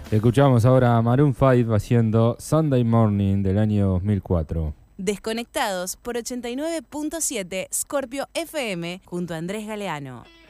Escuchamos ahora a Maroon 5 haciendo Sunday Morning del año 2004. Desconectados por 89.7 Scorpio FM junto a Andrés Galeano.